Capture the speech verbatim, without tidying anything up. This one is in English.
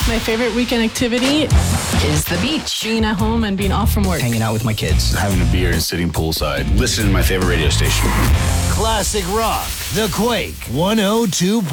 My favorite weekend activity is the beach. Being at home and being off from work. Hanging out with my kids. Having a beer and sitting poolside. Listening to my favorite radio station. Classic rock. The Quake one oh two.